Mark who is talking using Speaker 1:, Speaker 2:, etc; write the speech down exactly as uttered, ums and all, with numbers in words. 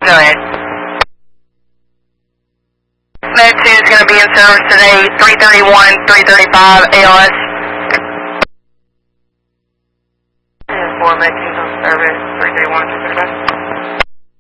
Speaker 1: Go ahead. Med two is going to be in service today, three thirty-one, three thirty-five A L S. four Med two on service, three thirty-one, three thirty-five.